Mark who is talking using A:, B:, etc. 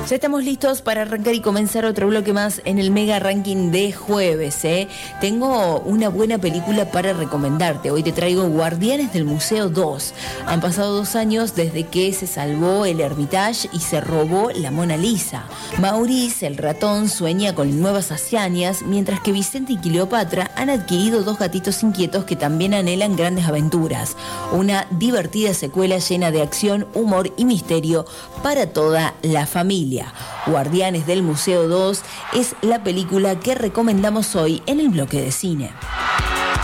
A: Ya estamos listos para arrancar y comenzar otro bloque más en el Mega Ranking de jueves. Tengo una buena película para recomendarte. Hoy te traigo Guardianes del Museo 2. Han pasado 2 años desde que se salvó el Hermitage y se robó la Mona Lisa. Maurice, el ratón, sueña con nuevas hazañas, mientras que Vicente y Cleopatra han adquirido 2 gatitos inquietos que también anhelan grandes aventuras. Una divertida secuela llena de acción, humor y misterio para toda la familia. Guardianes del Museo 2 es la película que recomendamos hoy en el bloque de cine.